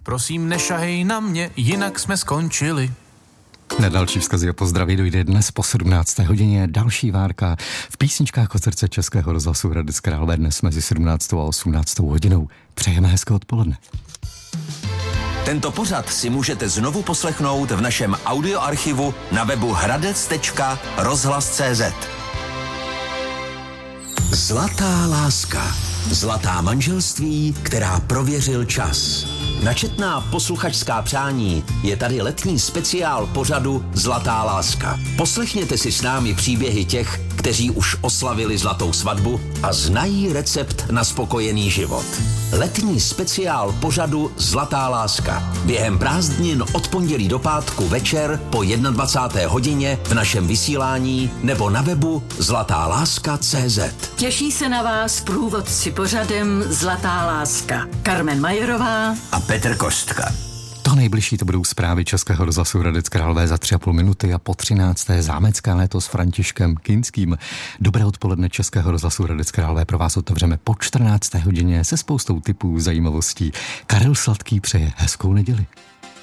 Prosím, nešahej na mě, jinak jsme skončili. Na další vzkazy a pozdraví dojde dnes po 17. hodině další várka v písničkách od srdce Českého rozhlasu Hradec Králové dnes mezi 17. a 18. hodinou. Přejeme hezké odpoledne. Tento pořad si můžete znovu poslechnout v našem audioarchivu na webu hradec.rozhlas.cz. Zlatá láska. Zlatá manželství, která prověřil čas. Na četná posluchačská přání je tady letní speciál pořadu Zlatá láska. Poslechněte si s námi příběhy těch, kteří už oslavili zlatou svatbu a znají recept na spokojený život. Letní speciál pořadu Zlatá láska. Během prázdnin od pondělí do pátku večer po 21. hodině v našem vysílání nebo na webu zlatáláska.cz. Těší se na vás průvodci pořadem Zlatá láska. Karmen Majerová A Petr Kostka. To nejbližší to budou zprávy Českého rozhlasu Hradec Králové za 3,5 minuty a po 13. zámecké léto s Františkem Kinským. Dobré odpoledne Českého rozhlasu Hradec Králové pro vás otevřeme po 14. hodině se spoustou tipů zajímavostí. Karel Sladký přeje hezkou neděli.